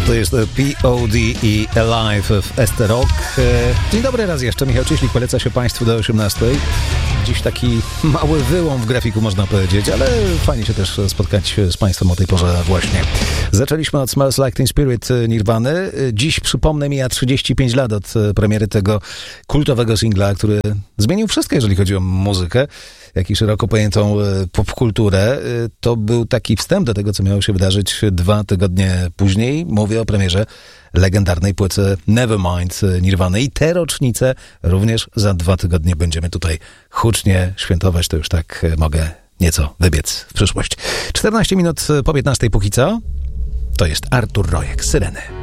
To jest P.O.D. i Alive w Ester Rock. Dzień dobry raz jeszcze. Michał Cieślik poleca się Państwu do 18. Dziś taki mały wyłom w grafiku, można powiedzieć, ale fajnie się też spotkać z Państwem o tej porze właśnie. Zaczęliśmy od Smells Like Teen Spirit Nirvany. Dziś, przypomnę, mija 35 lat od premiery tego kultowego singla, który zmienił wszystko, jeżeli chodzi o muzykę, jak i szeroko pojętą popkulturę. To był taki wstęp do tego, co miało się wydarzyć 2 tygodnie później. Mówię o premierze legendarnej płyty Nevermind Nirvany. I tę rocznicę również za 2 tygodnie będziemy tutaj hucznie świętować. To już tak mogę nieco wybiec w przyszłość. 14 minut po 15 póki co. To jest Artur Rojek, Syreny.